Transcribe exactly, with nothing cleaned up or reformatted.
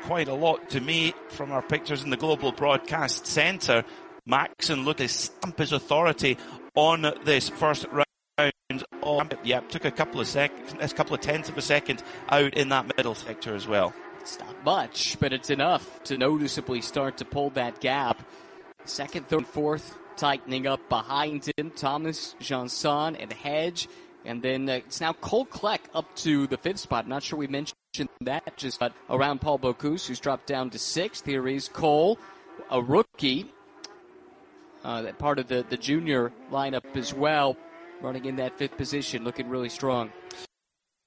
quite a lot to me from our pictures in the Global Broadcast Centre. Maxon looked to stamp his authority on this first round. Oh, yeah, took a couple of seconds, a couple of tenths of a second out in that middle sector as well. It's not much, but it's enough to noticeably start to pull that gap. Second, third, fourth tightening up behind him. Thomas, Janson, and Hedge. And then uh, it's now Cole Kleck up to the fifth spot. I'm not sure we mentioned that just but around Paul Bocuse, who's dropped down to sixth. Here is Cole, a rookie, uh, that part of the, the junior lineup as well, running in that fifth position, looking really strong.